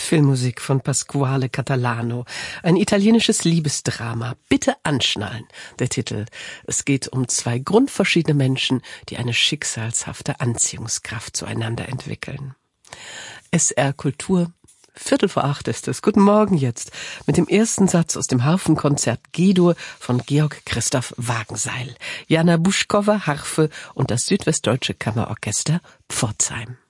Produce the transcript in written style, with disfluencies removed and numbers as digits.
Filmmusik von Pasquale Catalano. Ein italienisches Liebesdrama. Bitte anschnallen, der Titel. Es geht um zwei grundverschiedene Menschen, die eine schicksalshafte Anziehungskraft zueinander entwickeln. SR Kultur, 7:45 ist es. Guten Morgen jetzt mit dem ersten Satz aus dem Harfenkonzert G-Dur von Georg Christoph Wagenseil. Jana Buschkowa, Harfe und das Südwestdeutsche Kammerorchester Pforzheim.